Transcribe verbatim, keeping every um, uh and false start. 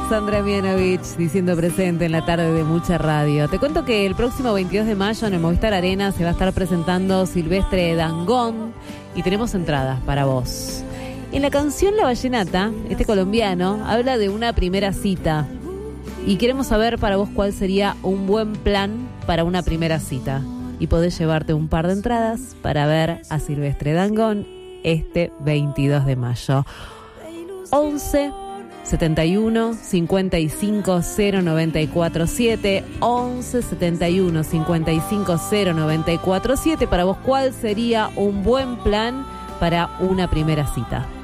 Sandra Mianovich diciendo presente en la tarde de Mucha Radio. Te cuento que el próximo veintidós de mayo en el Movistar Arena se va a estar presentando Silvestre Dangond y tenemos entradas para vos. En la canción La Vallenata, este colombiano habla de una primera cita y queremos saber para vos cuál sería un buen plan para una primera cita. Y podés llevarte un par de entradas para ver a Silvestre Dangond este veintidós de mayo. once setenta y uno cincuenta y cinco cero noventa y cuatro siete once setenta y uno cincuenta y cinco cero noventa y cuatro siete. Para vos, ¿cuál sería un buen plan para una primera cita?